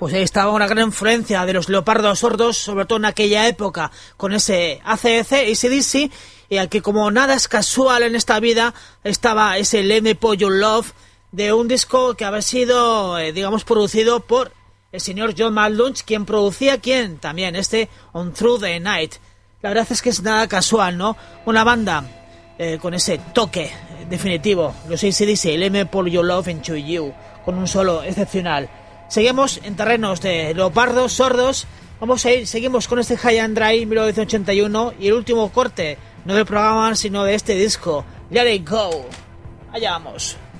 Pues ahí estaba una gran influencia de los Leopardos Sordos, sobre todo en aquella época, con ese AC/DC y AC/DC, y aquí como nada es casual en esta vida, estaba ese Let Me Put Your Love, de un disco que había sido, digamos, producido por el señor John Malunch, quien producía, también On Through the Night. La verdad es que es nada casual, ¿no? Una banda con ese toque definitivo, los AC/DC, Let Me Put Your Love Into You, con un solo excepcional. Seguimos en terrenos de Leopardos Sordos. Seguimos con este High and Dry 1981 y el último corte, no del programa, sino de este disco, Let It Go. Allá vamos.